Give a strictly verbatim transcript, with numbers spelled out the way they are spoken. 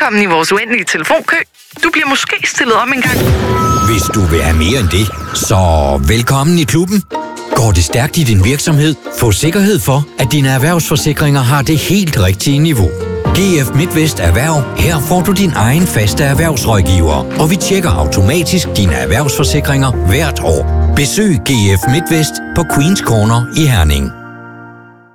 Velkommen i vores uendelige telefonkø. Du bliver måske stillet om en gang. Hvis du vil have mere end det, så velkommen i klubben. Går det stærkt i din virksomhed? Få sikkerhed for, at dine erhvervsforsikringer har det helt rigtige niveau. G F MidtVest Erhverv. Her får du din egen faste erhvervsrådgiver, og vi tjekker automatisk dine erhvervsforsikringer hvert år. Besøg G F MidtVest på Queens Corner i Herning.